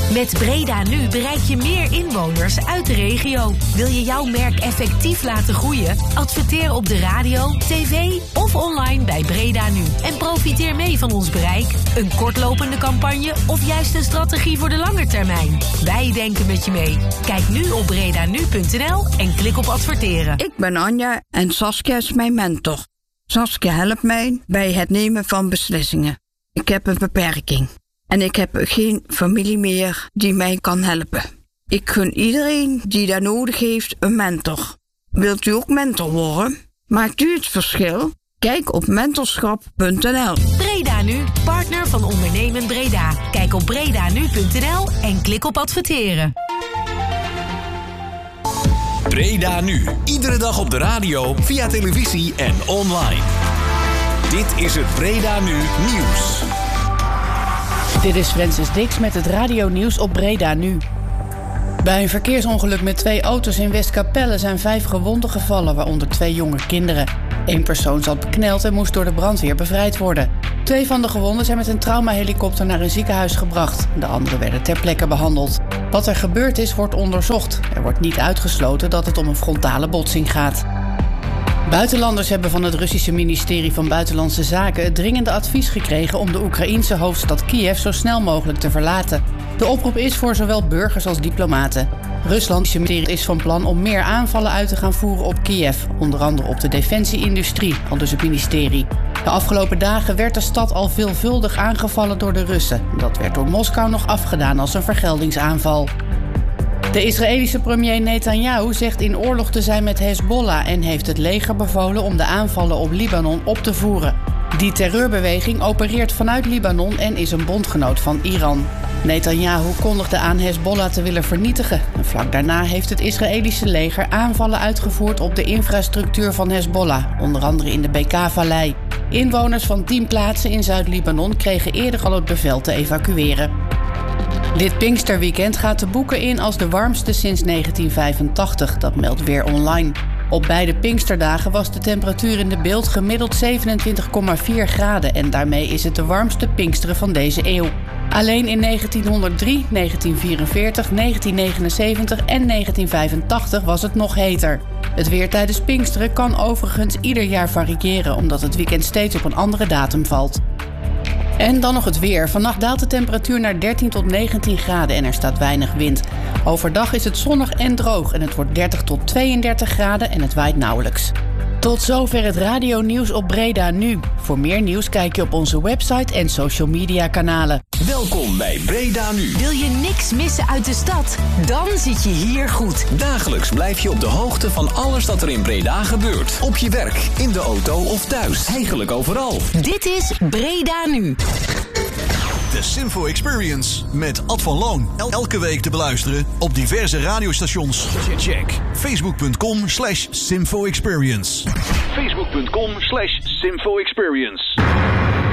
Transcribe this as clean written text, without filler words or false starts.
Met Breda Nu bereik je meer inwoners uit de regio. Wil je jouw merk effectief laten groeien? Adverteer op de radio, tv of online bij Breda Nu. En profiteer mee van ons bereik, een kortlopende campagne of juist een strategie voor de lange termijn. Wij denken met je mee. Kijk nu op bredanu.nl en klik op adverteren. Ik ben Anja en Saskia is mijn mentor. Saskia helpt mij bij het nemen van beslissingen. Ik heb een beperking en ik heb geen familie meer die mij kan helpen. Ik gun iedereen die dat nodig heeft een mentor. Wilt u ook mentor worden? Maakt u het verschil? Kijk op mentorschap.nl. Breda Nu, partner van Ondernemen Breda. Kijk op bredanu.nl en klik op adverteren. Breda Nu. Iedere dag op de radio, via televisie en online. Dit is het Breda Nu nieuws. Dit is Francis Dix met het radionieuws op Breda Nu. Bij een verkeersongeluk met 2 auto's in Westkapelle zijn 5 gewonden gevallen, waaronder 2 jonge kinderen. 1 persoon zat bekneld en moest door de brandweer bevrijd worden. 2 van de gewonden zijn met een traumahelikopter naar een ziekenhuis gebracht. De anderen werden ter plekke behandeld. Wat er gebeurd is, wordt onderzocht. Er wordt niet uitgesloten dat het om een frontale botsing gaat. Buitenlanders hebben van het Russische ministerie van Buitenlandse Zaken het dringende advies gekregen om de Oekraïense hoofdstad Kiev zo snel mogelijk te verlaten. De oproep is voor zowel burgers als diplomaten. Rusland is van plan om meer aanvallen uit te gaan voeren op Kiev, onder andere op de defensie-industrie, aldus het ministerie. De afgelopen dagen werd de stad al veelvuldig aangevallen door de Russen. Dat werd door Moskou nog afgedaan als een vergeldingsaanval. De Israëlische premier Netanyahu zegt in oorlog te zijn met Hezbollah en heeft het leger bevolen om de aanvallen op Libanon op te voeren. Die terreurbeweging opereert vanuit Libanon en is een bondgenoot van Iran. Netanyahu kondigde aan Hezbollah te willen vernietigen. En vlak daarna heeft het Israëlische leger aanvallen uitgevoerd op de infrastructuur van Hezbollah, onder andere in de Bekaa-vallei. Inwoners van 10 plaatsen in Zuid-Libanon kregen eerder al het bevel te evacueren. Dit Pinksterweekend gaat de boeken in als de warmste sinds 1985, dat meldt Weer Online. Op beide Pinksterdagen was de temperatuur in de Bilt gemiddeld 27,4 graden... en daarmee is het de warmste Pinksteren van deze eeuw. Alleen in 1903, 1944, 1979 en 1985 was het nog heter. Het weer tijdens Pinksteren kan overigens ieder jaar variëren, omdat het weekend steeds op een andere datum valt. En dan nog het weer. Vannacht daalt de temperatuur naar 13 tot 19 graden en er staat weinig wind. Overdag is het zonnig en droog en het wordt 30 tot 32 graden en het waait nauwelijks. Tot zover het radionieuws op Breda Nu. Voor meer nieuws kijk je op onze website en social media kanalen. Welkom bij Breda Nu. Wil je niks missen uit de stad? Dan zit je hier goed. Dagelijks blijf je op de hoogte van alles dat er in Breda gebeurt. Op je werk, in de auto of thuis. Eigenlijk overal. Dit is Breda Nu. De Simfo Experience met Ad van Loon. Elke week te beluisteren op diverse radiostations. Check facebook.com/Simfo Experience. facebook.com/Simfo Experience.